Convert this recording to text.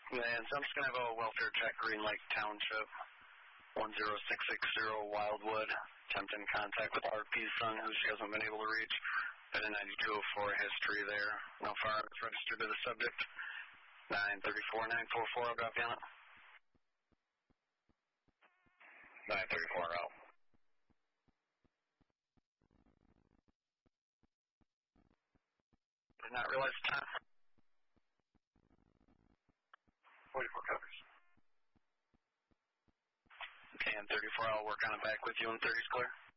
And so I'm just going to have a welfare check, Green Lake Township, 10660 Wildwood, attempting contact with RP's son, who she hasn't been able to reach. Been a 9204 history there. No firearms registered to the subject. 934-944, I'll drop you on it. 934 out. Did not realize the time. 44 covers. Okay, and 34, I'll work on it back with you, and 30's clear.